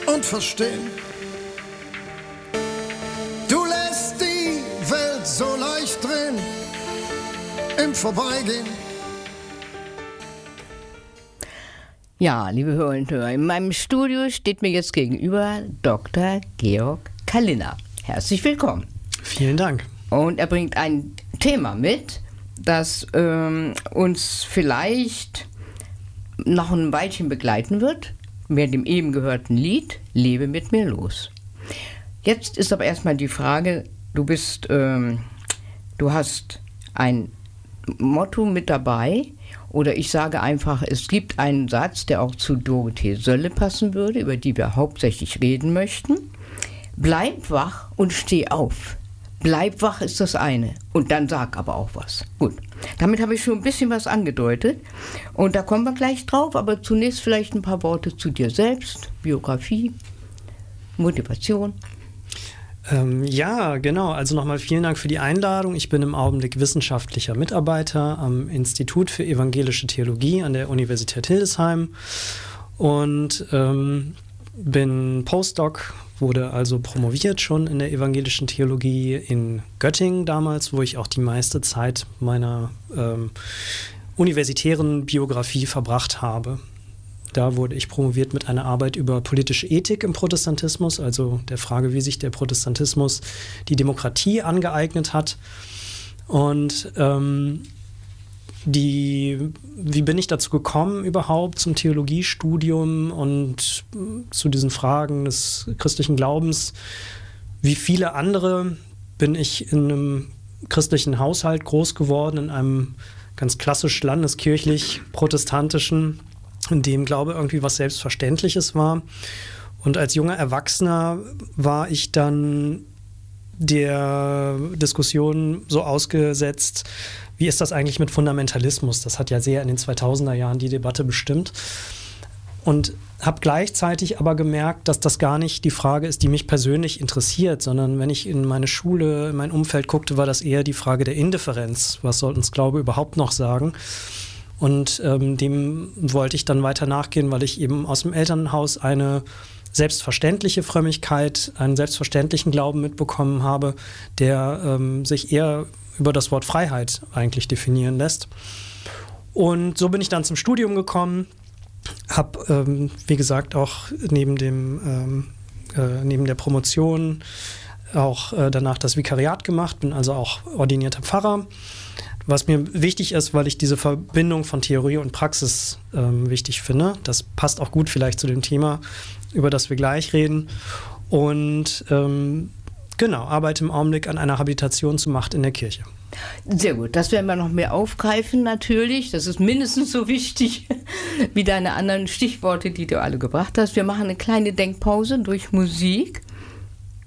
und verstehen. Du lässt die Welt so leicht drehen, im Vorbeigehen. Ja, liebe Hörerinnen und Hörer, in meinem Studio steht mir jetzt gegenüber Dr. Georg Kalliner. Herzlich willkommen. Vielen Dank. Und er bringt ein Thema mit, das uns vielleicht noch ein Weilchen begleiten wird, mit dem eben gehörten Lied Lebe mit mir los. Jetzt ist aber erstmal die Frage, du hast ein Motto mit dabei, oder ich sage einfach, es gibt einen Satz, der auch zu Dorothee Sölle passen würde, über die wir hauptsächlich reden möchten. Bleib wach und steh auf. Bleib wach ist das eine. Und dann sag aber auch was. Gut, damit habe ich schon ein bisschen was angedeutet. Und da kommen wir gleich drauf. Aber zunächst vielleicht ein paar Worte zu dir selbst. Biografie, Motivation. Ja, genau. Also nochmal vielen Dank für die Einladung. Ich bin im Augenblick wissenschaftlicher Mitarbeiter am Institut für evangelische Theologie an der Universität Hildesheim und bin Postdoc, wurde also promoviert schon in der evangelischen Theologie in Göttingen damals, wo ich auch die meiste Zeit meiner universitären Biografie verbracht habe. Da wurde ich promoviert mit einer Arbeit über politische Ethik im Protestantismus, also der Frage, wie sich der Protestantismus die Demokratie angeeignet hat. Und wie bin ich dazu gekommen überhaupt zum Theologiestudium und zu diesen Fragen des christlichen Glaubens? Wie viele andere bin ich in einem christlichen Haushalt groß geworden, in einem ganz klassisch landeskirchlich-protestantischen, in dem Glaube irgendwie was Selbstverständliches war. Und als junger Erwachsener war ich dann der Diskussion so ausgesetzt, wie ist das eigentlich mit Fundamentalismus? Das hat ja sehr in den 2000er Jahren die Debatte bestimmt. Und habe gleichzeitig aber gemerkt, dass das gar nicht die Frage ist, die mich persönlich interessiert, sondern wenn ich in meine Schule, in mein Umfeld guckte, war das eher die Frage der Indifferenz. Was soll uns Glaube überhaupt noch sagen? Und dem wollte ich dann weiter nachgehen, weil ich eben aus dem Elternhaus eine selbstverständliche Frömmigkeit, einen selbstverständlichen Glauben mitbekommen habe, der sich eher über das Wort Freiheit eigentlich definieren lässt. Und so bin ich dann zum Studium gekommen, habe, wie gesagt, auch neben der Promotion auch danach das Vikariat gemacht, bin also auch ordinierter Pfarrer. Was mir wichtig ist, weil ich diese Verbindung von Theorie und Praxis wichtig finde. Das passt auch gut vielleicht zu dem Thema, über das wir gleich reden. Und genau, arbeite im Augenblick an einer Habilitation zu Macht in der Kirche. Sehr gut, das werden wir noch mehr aufgreifen natürlich. Das ist mindestens so wichtig wie deine anderen Stichworte, die du alle gebracht hast. Wir machen eine kleine Denkpause durch Musik.